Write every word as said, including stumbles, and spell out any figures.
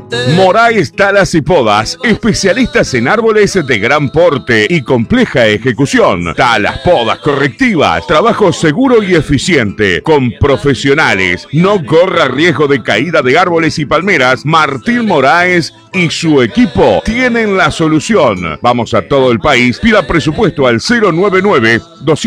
Moraes Talas y Podas, especialistas en árboles de gran porte y compleja ejecución. Talas, podas correctivas, trabajo seguro y eficiente, con profesionales. No corra riesgo de caída de árboles y palmeras. Martín Moraes y su equipo tienen la solución. Vamos a todo el país. Pida presupuesto al cero nueve nueve, dos